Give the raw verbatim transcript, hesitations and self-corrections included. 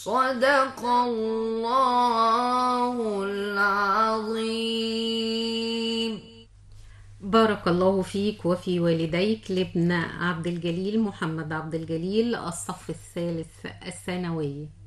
صدق الله العظيم. بارك الله فيك وفي والديك لابن عبد الجليل محمد عبد الجليل، الصف الثالث الثانوي.